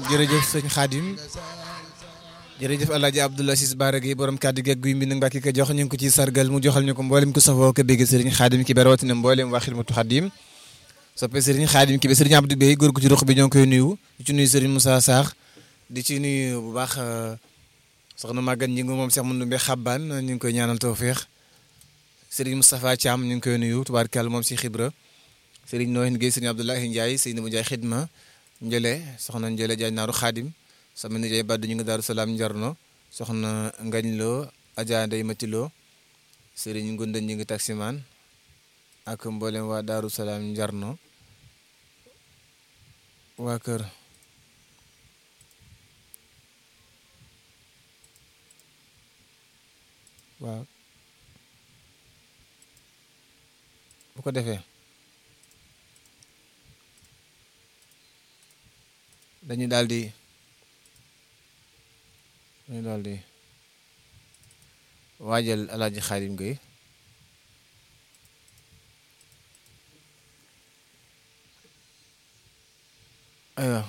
jërëjëf sëñ Xaadim jërëjëf El Hadj Abdoul Aziz Bara Gueye borom kàddu gi ak guy mi nag Mbàkke ko jox ñu ngi ko ciy sargal mu joxal ñu ko mboolem ko safoo ko bégg sëriñ Xaadim ki ba rawatina mboolem waa Xidmatu Xaadim soppe sëriñ Xaadim ki ba sëriñ Abdou Bey góor gu ci ruq bi ñoo ngi koy nuyu di ci nuyu sëriñ Moussa Sarr di ci nuyu bu baax soxna Maguette ñi ngi moom Cheikh Mandou Mbe Xabbaan ñu ngi koy ñaanal tawfeex sëriñ Moustapha Thiam ñu ngi koy nuyu tubaarkàlla moom si xibra sëriñ Nohen Gueye sëriñ Abdoulaye Ndiaye sëriñ Ndiaye xidma Njële soxna Njële Jaay naaru Xaadim sama nijaay Baddu ñu ngi Daaru Salaam Njarno soxna Ngañ Lo Adja Ndey Mati Lo sëriñ Ngunda ñi ngi taximaan ak mboolem waa Daaru Salaam Njarno waa kër waaw bu ko defee dañuy daal di waajal Alaaji Xaadim Gueye aywa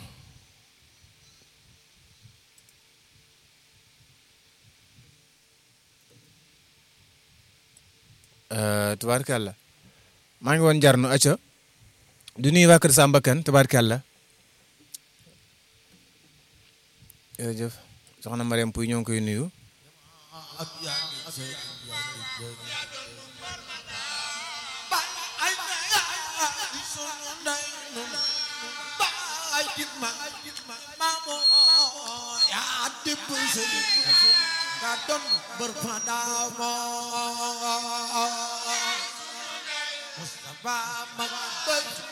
tubaarkàlla maa ngi woon Jarno acca du nuyu waa kër Samba Kane tubaarkàlla jërëjëf soxna Mariam Pouy ñoo ngi koy nuyu Mustafa